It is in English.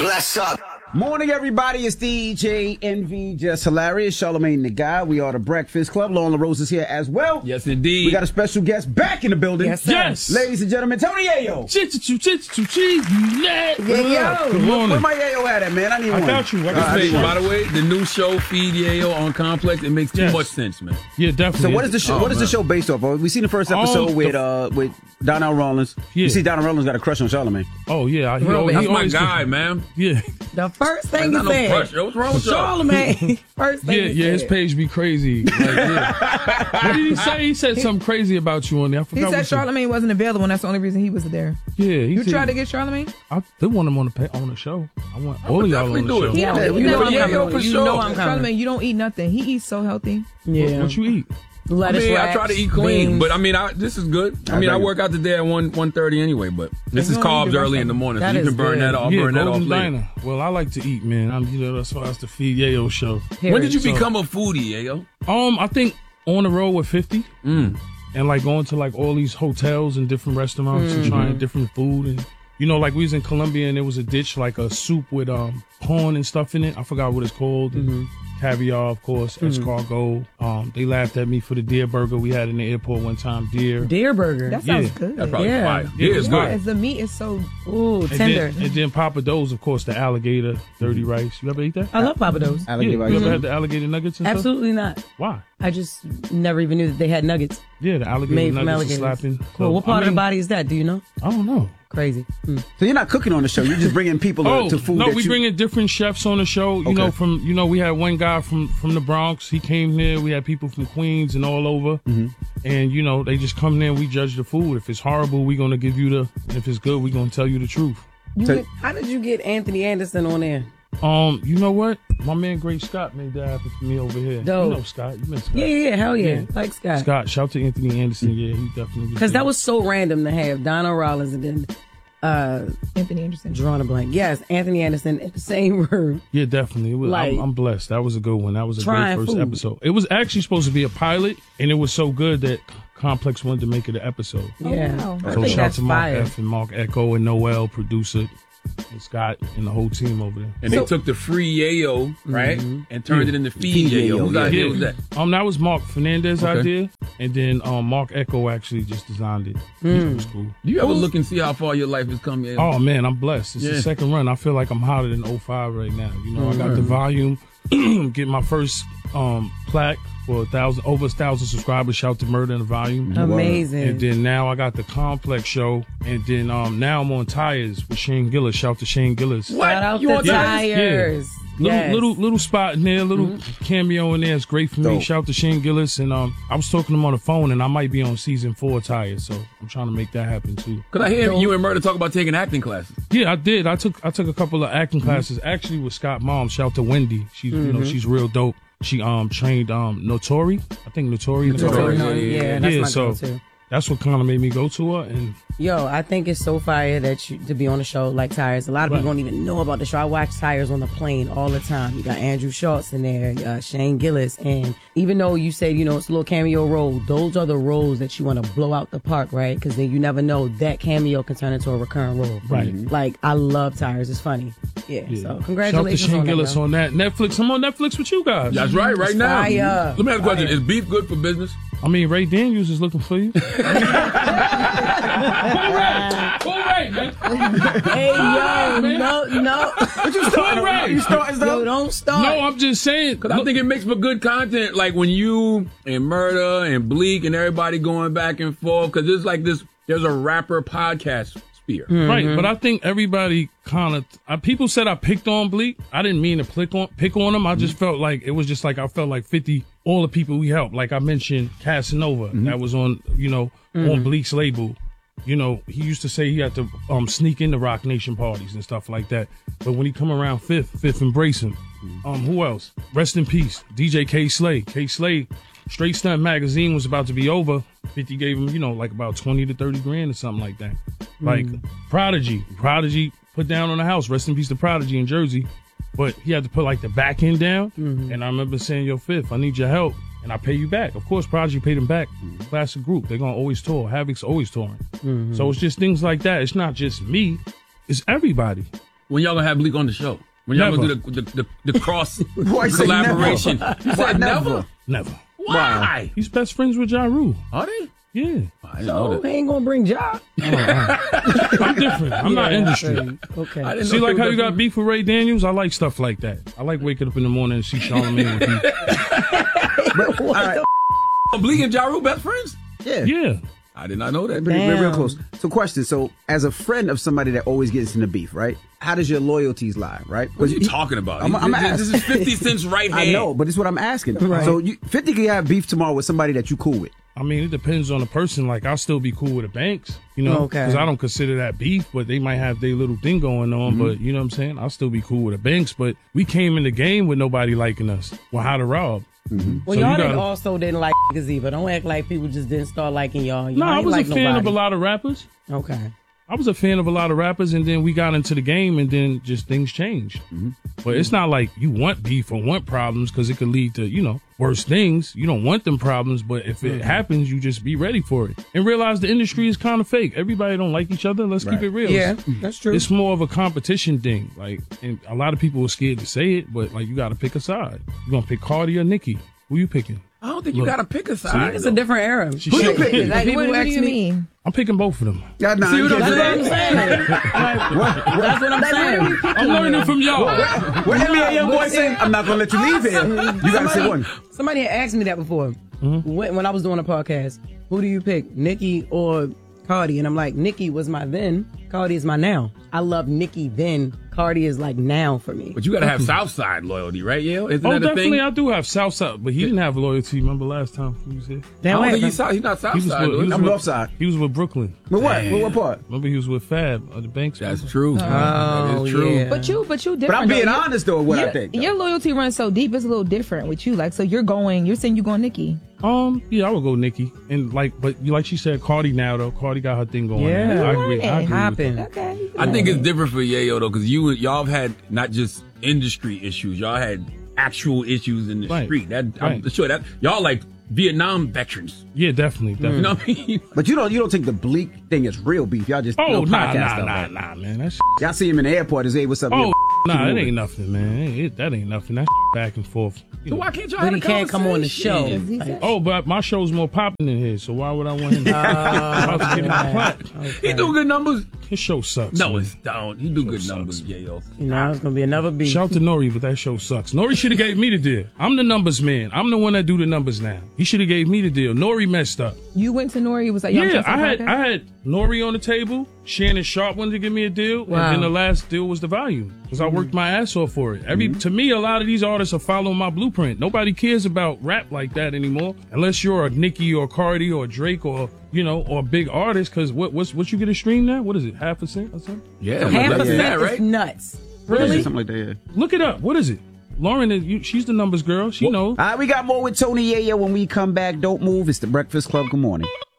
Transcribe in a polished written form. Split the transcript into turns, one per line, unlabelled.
Bless up.
Morning, everybody. It's DJ NV, Just Hilarious, Charlamagne the Guy. We are the Breakfast Club. Lauren LaRose is here as well.
Yes, indeed.
We got a special guest back in the building.
Yes, sir.
Yes.
Ladies and gentlemen, Tony Yayo.
Yayo.
Good morning.
Where my Yayo at, man? I need one.
I got you. By the way, the new show, Feed Yayo on Complex, it makes too much sense, man.
Yeah, definitely.
So what is the show? What is the show based off of? We seen the first episode with Donnell Rollins.
Yeah.
You see, Donnell Rollins got a crush on Charlamagne.
Oh, yeah.
That's my guy, man.
Yeah.
The first thing
That's
he
not no
said.
pressure. What's wrong with y'all?
Charlamagne. First thing he said.
His page be crazy. Like, yeah. What did he say? He said something crazy about you on there. I
He
forgot.
said Charlamagne wasn't available, and that's the only reason he was there.
Yeah.
You tried to get Charlamagne?
They want him on the show. I want all of y'all on the show.
Yeah,
we
you know
do it.
I'm coming.
For
You
sure.
know I'm coming.
Charlamagne, you don't eat nothing. He eats so healthy.
Yeah.
What you eat?
Lettuce
I
wraps,
try to eat clean,
beans.
but I mean, this is good. I work out today at 1:30 anyway, but this is carbs early in the morning, so
That
you
is
can burn
good.
that off.
Yeah,
Burn that off
Golden
later.
Diner. Well, I like to eat, man. That's why it's the Feed Yayo show.
When did you
So-
become a foodie, Yayo?
I think on the road with 50. And like going to like all these hotels and different restaurants and trying different food. And like we was in Colombia and there was a dish like a soup with corn and stuff in it. I forgot what it's called. And caviar, of course, escargot. They laughed at me for the deer burger we had in the airport one time. Deer
burger.
That sounds
Yeah.
good.
That's probably
Yeah.
fire. Yeah, it's good.
As the meat is so...
Ooh,
And
tender.
then Papa Do's, of course, the alligator dirty rice. You ever eat that?
I love Papa Do's.
Yeah. You ever had the alligator nuggets and stuff?
Absolutely not.
Why?
I just never even knew that they had nuggets
Yeah, the alligator
made from
nuggets
alligators.
are slapping.
Cool.
So,
What part of the body is that? Do you know?
I don't know.
Crazy.
So you're not cooking on the show. You're just bringing people to food.
No,
that
we
you...
bringing different chefs on the show. You know, we had one guy from the Bronx. He came here. We had people from Queens and all over. And, they just come there and we judge the food. If it's horrible, we're going to give you if it's good, we're going to tell you the truth.
How did you get Anthony Anderson on there?
You know what? My man Great Scott made that happen for me over here.
Dope.
You know Scott. You met Scott.
Yeah, hell yeah. Like Scott.
Scott, shout out to Anthony Anderson. Yeah, he definitely.
Because that was so random to have Donna Rollins and then
Anthony Anderson.
drawing a blank. Yes, Anthony Anderson in the same room.
Yeah, definitely. It was,
Like,
I'm blessed. That was a good one. That was a great
trying
first
food.
episode. It was actually supposed to be a pilot, and it was so good that Complex wanted to make it an episode.
Yeah.
wow.
I
So
think
shout out
that's
to Mark
fire.
F and Mark Echo and Noel, producer, and Scott, and the whole team over there.
And they took the free Yayo, right, and turned it into Feed Yayo. Whose idea was that?
That was Mark Fernandez's idea, and then Mark Echo actually just designed it. It was cool.
Do you ever look and see how far your life has come, Yayo?
Oh man, I'm blessed. It's
Yeah.
the second run. I feel like I'm hotter than 05 right now. I got the volume, get my first plaque for over 1,000 subscribers. Shout to Murder and the Volume.
Amazing.
And then now I got the Complex show, and then now I'm on Tires with Shane Gillis. Shout to Shane Gillis.
Shout out
You
to
want that?
Tires. Yes.
Little spot in there, little cameo in there. It's great for me.
Dope.
Shout out to Shane Gillis, and I was talking to him on the phone, and I might be on season 4 of Tires, so I'm trying to make that happen too.
Because I hear you and Murder talk about taking acting classes.
Yeah, I did. I took a couple of acting classes actually with Scott Mom. Shout out to Wendy. She's she's real dope. She trained Notori. I think Notori.
Yeah, that's my
so
go-to.
that's what kind of made me go to her. And
Yo, I think it's so fire that to be on a show like Tires. A lot of people don't even know about the show. I watch Tires on the plane all the time. You got Andrew Schultz in there, Shane Gillis, and even though you say, it's a little cameo role, those are the roles that you want to blow out the park, right? Because then you never know, that cameo can turn into a recurring role.
Right.
Like, I love Tires. It's funny. Yeah. So
shout out to
congratulations
Shane
on
Gillis
that.
on that. Netflix. I'm on Netflix with you guys.
That's right, right now.
fire.
Let me ask a question. Is beef good for business?
I mean, Ray Daniels is looking for you. Go Ray, man.
Hey, yo, no.
What you starting?
Ray.
You starting stuff?
Yo, don't start.
No, I'm just saying.
Because I think it makes for good content, like when you and Murder and Bleak and everybody going back and forth, because it's like this, there's a rapper podcast sphere.
Right, but I think everybody kind of people said I picked on Bleak. I didn't mean to pick on him. I just felt like it was just like I felt like 50 all the people we helped. Like I mentioned Casanova, that was on on Bleak's label. He used to say he had to sneak into Rock Nation parties and stuff like that. But when he come around Fifth embrace him. Who else? Rest in peace, DJ K Slay. K Slay, Straight Stunt magazine was about to be over. 50 gave him, like about 20 to 30 grand or something like that. Like Prodigy put down on the house. Rest in peace to Prodigy in Jersey. But he had to put like the back end down. And I remember saying, yo, Fifth, I need your help. And I pay you back. Of course, Prodigy paid him back. Classic group. They're going to always tour. Havoc's always touring. So it's just things like that. It's not just me. It's everybody.
When y'all gonna have Bleak on the show? When y'all
Never.
gonna do the cross
Why you say
collaboration?
never?
You said never?
Never.
Why?
He's best friends with Ja Rule.
Are they?
Yeah.
I didn't know
Oh,
that.
they ain't gonna bring Ja.
I'm different. I'm not industry.
Okay.
I didn't
See,
know
like
they
how
were
you got
different.
beef with Ray Daniels? I like stuff like that. I like waking up in the morning and see Charlamagne with beef.
All right.
Bleak and Ja Rule best friends?
Yeah.
Yeah.
I did not know that.
Real close. So, question. So, as a friend of somebody that always gets into beef, right? How does your loyalties lie, right?
What are you talking about?
I'm
this
asking.
is 50 Cent's right hand.
I know, but this is what I'm asking. So, 50 can have beef tomorrow with somebody that you cool with.
I mean, it depends on the person. Like, I'll still be cool with the Banks, you know,
Okay.
because I don't consider that beef, but they might have their little thing going on. But you know what I'm saying? I'll still be cool with the Banks. But we came in the game with nobody liking us. Well, how to rob?
Well,
So
y'all
you gotta-
also didn't like niggas either. Don't act like people just didn't start liking y'all.
No, I
ain't
was
like
a fan of a
nobody.
lot of rappers.
Okay.
I was a fan of a lot of rappers, and then we got into the game, and then just things changed. But it's not like you want beef or want problems because it could lead to, you know, worse things. You don't want them problems, but if it happens, you just be ready for it and realize the industry is kind of fake. Everybody don't like each other. Let's keep it real.
Yeah, that's true.
It's more of a competition thing. Like, and a lot of people are scared to say it, but like, you got to pick a side. You gonna pick Cardi or Nicki? Who you picking?
I don't think you
Look.
gotta pick a side.
It's a different era.
Who you picking?
Like,
What
people
do
ask
you
me.
mean?
I'm picking both of them.
Yeah, nah,
See
you
what
can't
I'm
do
saying?
that.
That's what I'm saying.
I'm learning from y'all.
What that mean, young boy say? I'm not gonna let you leave here. You gotta say one.
Somebody had asked me that before when I was doing a podcast. Who do you pick, Nicki or Cardi? And I'm like, Nicki was my then, Cardi is my now. I love Nicki then. Cardi is like now for me.
But you gotta have Southside loyalty, right, Yale? Isn't
Oh,
that a
definitely,
thing?
I do have Southside, but he didn't have loyalty. Remember last time he was here?
I
Damn
don't
right.
think he's not
He was
Southside.
with,
dude.
I'm Northside.
He was with Brooklyn.
But what? What part?
Remember, he was with Fab of the Banks.
That's true.
Oh,
that is true.
yeah.
But you different.
But I'm being
though.
honest though, what I
Your-
think.
Your loyalty runs so deep. It's a little different with you. Like, so you're saying you're going Nicki.
Yeah, I would go Nicki, and like she said, Cardi now though. Cardi got her thing going.
Yeah.
on. I agree. I agree with
Happen.
that.
Okay.
I think it's different for Yayo though, because y'all have had not just industry issues, y'all had actual issues in the
Right.
street. I'm
Right.
sure that y'all like Vietnam veterans.
Yeah, definitely.
You know what I mean?
But you don't think the Bleak thing is real beef. Y'all just
Oh, nah,
podcast stuff.
man. That's
Y'all see him in the airport and say, "What's up?"
oh,
yo?"
nah,
Keep
it ain't
moving.
nothing, man. That ain't nothing. That's back and forth. You
So
know.
why can't y'all
But
have
he
a
can't come on the show.
conversation?
Like,
Oh, but my show's more popping than his, so why would I want him? I'm about to give him the plaque.
He do good numbers.
His show sucks.
No,
man.
it's don't. He do good
sucks.
numbers, Yayo.
you know, it's gonna be another beef.
Shout out to Nori, but that show sucks. Nori should have gave me the deal. I'm the numbers man. I'm the one that do the numbers now. He should have gave me the deal. Nori messed up.
You went to Nori. Was that y'all
Yeah,
just on
I
podcast?
had Nori on the table. Shannon Sharp wanted to give me a deal,
Wow.
and then the last deal was the volume because I worked my ass off for it. To me, a lot of these artists are following my blueprint. Nobody cares about rap like that anymore, unless you're a Nicki or Cardi or Drake or or a big artist. Because what you get a stream now? What is it? Half a cent or something?
Yeah,
Half
like
a
that,
cent
right?
is nuts.
Really?
Something like that. Yeah.
Look it up. What is it? Lauren, she's the numbers girl. She knows.
All right, we got more with Tony Yayo when we come back. Don't move. It's the Breakfast Club. Good morning.